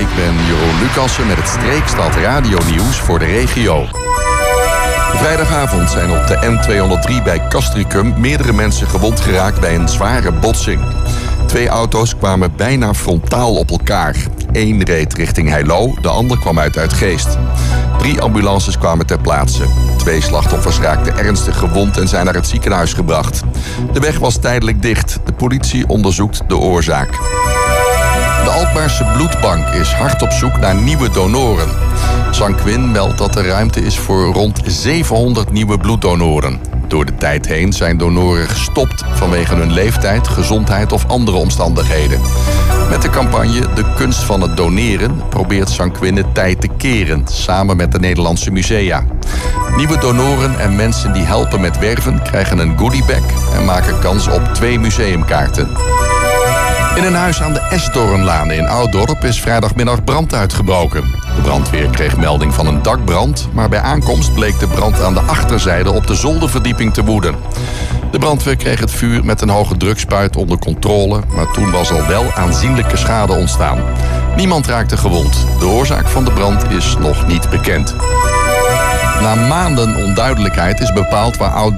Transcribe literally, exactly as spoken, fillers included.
ik ben Jeroen Lucassen met het Streekstad Radio-nieuws voor de regio. Vrijdagavond zijn op de N tweehonderddrie bij Castricum meerdere mensen gewond geraakt bij een zware botsing. Twee auto's kwamen bijna frontaal op elkaar. Eén reed richting Heilo, de ander kwam uit Uitgeest. Drie ambulances kwamen ter plaatse. Twee slachtoffers raakten ernstig gewond en zijn naar het ziekenhuis gebracht. De weg was tijdelijk dicht. De politie onderzoekt de oorzaak. De Alkmaarse bloedbank is hard op zoek naar nieuwe donoren. Sanquin meldt dat er ruimte is voor rond zevenhonderd nieuwe bloeddonoren. Door de tijd heen zijn donoren gestopt vanwege hun leeftijd, gezondheid of andere omstandigheden. Met de campagne De Kunst van het Doneren probeert Sanquin de tijd te keren, samen met de Nederlandse musea. Nieuwe donoren en mensen die helpen met werven krijgen een goodiebag en maken kans op twee museumkaarten. In een huis aan de Esdoornlaan in Ouddorp is vrijdagmiddag brand uitgebroken. De brandweer kreeg melding van een dakbrand, maar bij aankomst bleek de brand aan de achterzijde op de zolderverdieping te woeden. De brandweer kreeg het vuur met een hoge drukspuit onder controle, maar toen was al wel aanzienlijke schade ontstaan. Niemand raakte gewond. De oorzaak van de brand is nog niet bekend. Na maanden onduidelijkheid is bepaald waar oud